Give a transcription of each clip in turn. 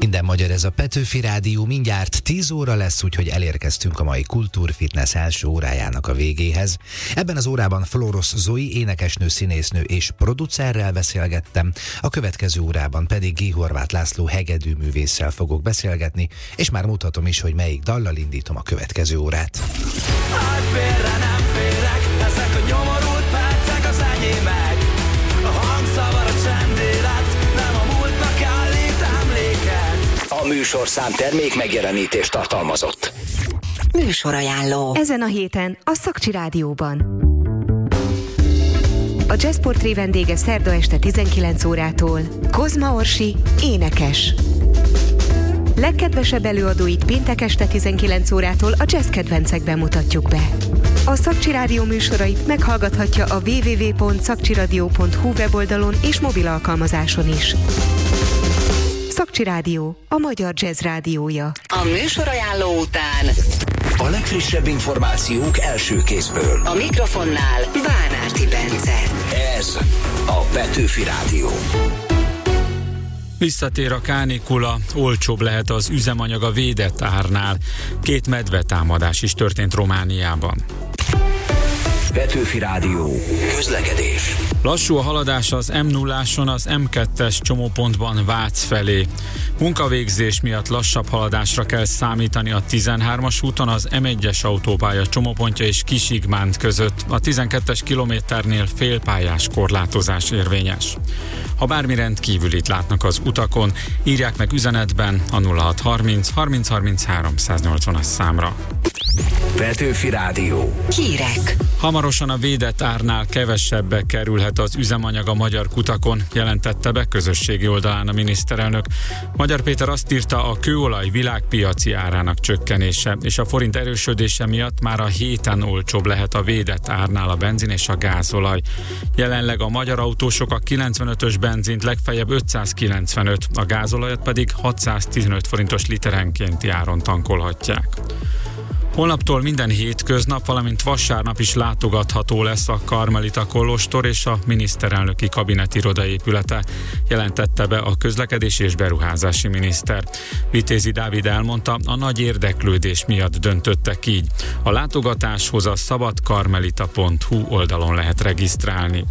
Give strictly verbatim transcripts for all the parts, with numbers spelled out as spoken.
Minden magyar, ez a Petőfi Rádió, mindjárt tíz óra lesz, úgyhogy elérkeztünk a mai Kultúrfitness első órájának a végéhez. Ebben az órában Flórosz Zoe, énekesnő, színésznő és producerrel beszélgettem, a következő órában pedig G. Horváth László hegedűművésszel fogok beszélgetni, és már mutatom is, hogy melyik dallal indítom a következő órát. Hát félre nem félek, ezek a nyomorult percek az enyémek. A hangzavar, a csendélet, nem a múltnak állít emléket. A műsorszám termék megjelenítést tartalmazott. Műsorajánló. Ezen a héten a Szakcsi Rádióban. A Jazzportré vendége szerda este tizenkilenc órától Kozma Orsi, énekes. Legkedvesebb előadóit péntek este tizenkilenc órától a jazz kedvencekben mutatjuk be. A Szakcsi Rádió műsorait meghallgathatja a double-u double-u double-u pont szakcsiradio pont hu weboldalon és mobil alkalmazáson is. Szakcsi Rádió, a magyar jazz rádiója. A műsorajánló után a legfrissebb információk első kézből. A mikrofonnál Bánárti Bence. Ez a Petőfi Rádió. Visszatér a kánikula, olcsóbb lehet az üzemanyag a védett árnál. Két medvetámadás is történt Romániában. Petőfi Rádió. Közlekedés. Lassú a haladás az em nulláson az em kettes csomópontban Vác felé. Munkavégzés miatt lassabb haladásra kell számítani a tizenhármas úton az em egyes autópálya csomópontja és Kisigmánd között. A tizenkettes kilométernél félpályás korlátozás érvényes. Ha bármi rendkívülit látnak az utakon, írják meg üzenetben a nulla hat harminc harminc harminchárom száznyolcvanas számra. Petőfi Rádió. Hírek. Hamarosan a védett árnál kevesebbe kerülhet az üzemanyag a magyar kutakon, jelentette be közösségi oldalán a miniszterelnök. Magyar Péter azt írta, a kőolaj világpiaci árának csökkenése és a forint erősödése miatt már a héten olcsóbb lehet a védett árnál a benzin és a gázolaj. Jelenleg a magyar autósok a kilencvenötös benzint legfeljebb ötszázkilencvenöt, a gázolajat pedig hatszáztizenöt forintos literenkénti áron tankolhatják. Holnaptól minden hétköznap, valamint vasárnap is látogatható lesz a Karmelita kolostor és a miniszterelnöki kabinet irodaépülete, jelentette be a közlekedési és beruházási miniszter. Vitézi Dávid elmondta, a nagy érdeklődés miatt döntöttek így. A látogatáshoz a szabadkarmelita pont hu oldalon lehet regisztrálni.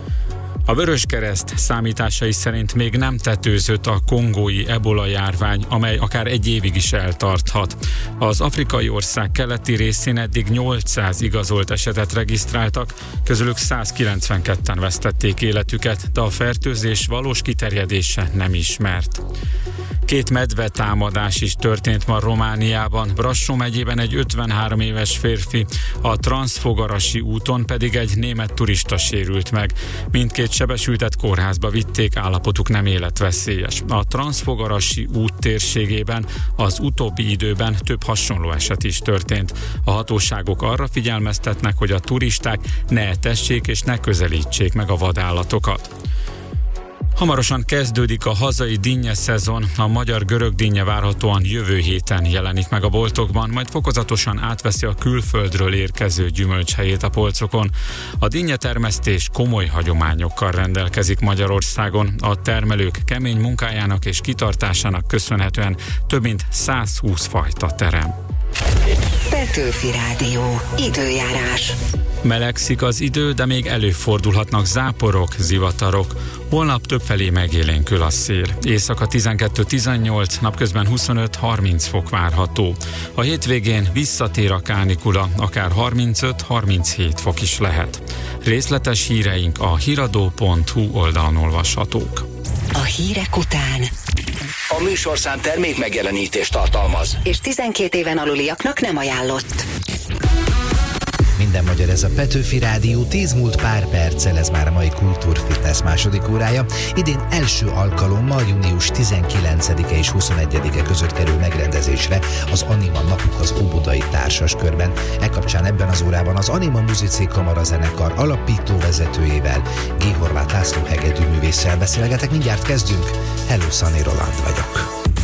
A Vöröskereszt számításai szerint még nem tetőzött a kongói ebola járvány, amely akár egy évig is eltarthat. Az afrikai ország keleti részén eddig nyolcszáz igazolt esetet regisztráltak, közülük százkilencvenketten vesztették életüket, de a fertőzés valós kiterjedése nem ismert. Két medvetámadás is történt ma Romániában, Brassó megyében egy ötvenhárom éves férfi, a Transzfogarasi úton pedig egy német turista sérült meg. Mindkét sebesültet kórházba vitték, állapotuk nem életveszélyes. A Transzfogarasi út térségében az utóbbi időben több hasonló eset is történt. A hatóságok arra figyelmeztetnek, hogy a turisták ne etessék és ne közelítsék meg a vadállatokat. Hamarosan kezdődik a hazai dinnye szezon, a magyar görög dinnye várhatóan jövő héten jelenik meg a boltokban, majd fokozatosan átveszi a külföldről érkező gyümölcs helyét a polcokon. A dinnyetermesztés komoly hagyományokkal rendelkezik Magyarországon, a termelők kemény munkájának és kitartásának köszönhetően több mint százhúsz fajta terem. Petőfi Rádió. Időjárás. Melegszik az idő, de még előfordulhatnak záporok, zivatarok. Holnap többfelé megélénkül a szél. Éjszaka tizenkettő tizennyolc, napközben huszonöt harminc fok várható. A hétvégén visszatér a kánikula, akár harmincöt harminchét fok is lehet. Részletes híreink a híradó pont hu oldalon olvashatók. A hírek után a műsorszám termék megjelenítést tartalmaz, és tizenkét éven aluliaknak nem ajánlott. Minden magyar, ez a Petőfi Rádió, tíz múlt pár perccel, ez már a mai Kultúrfitness második órája. Idén első alkalommal június tizenkilencedike és huszonegyedike között kerül megrendezésre az Anima napuk az Óbudai Társaskörben. E kapcsán ebben az órában az Anima Musici Kamarazenekar alapító vezetőjével, G. Horváth László hegedűművésszel beszélgetek. Mindjárt kezdünk. Hello, Szani Roland vagyok.